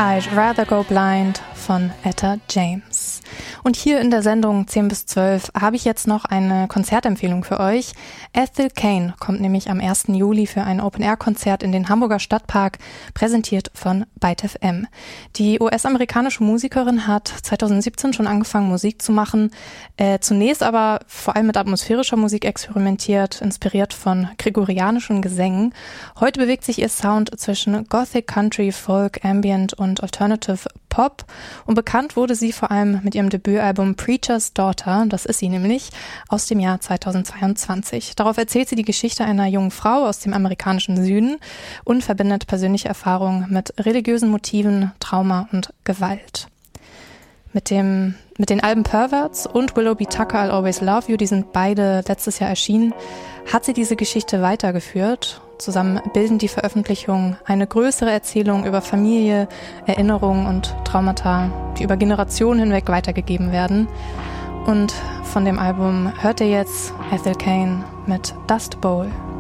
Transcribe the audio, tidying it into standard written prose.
I'd Rather Go Blind von Etta James. Und hier in der Sendung 10 bis 12 habe ich jetzt noch eine Konzertempfehlung für euch. Ethel Cain kommt nämlich am 1. Juli für ein Open-Air-Konzert in den Hamburger Stadtpark, präsentiert von Byte FM. Die US-amerikanische Musikerin hat 2017 schon angefangen, Musik zu machen, zunächst aber vor allem mit atmosphärischer Musik experimentiert, inspiriert von gregorianischen Gesängen. Heute bewegt sich ihr Sound zwischen Gothic, Country, Folk, Ambient und Alternative Pop, und bekannt wurde sie vor allem mit ihrem Debütalbum Preacher's Daughter, das ist sie nämlich, aus dem Jahr 2022. Darauf erzählt sie die Geschichte einer jungen Frau aus dem amerikanischen Süden und verbindet persönliche Erfahrungen mit religiösen Motiven, Trauma und Gewalt. Mit den Alben Perverts und Willow B. Tucker, I'll Always Love You, die sind beide letztes Jahr erschienen, hat sie diese Geschichte weitergeführt. Zusammen bilden die Veröffentlichungen eine größere Erzählung über Familie, Erinnerungen und Traumata, die über Generationen hinweg weitergegeben werden. Und von dem Album hört ihr jetzt Ethel Cain mit Dust Bowl.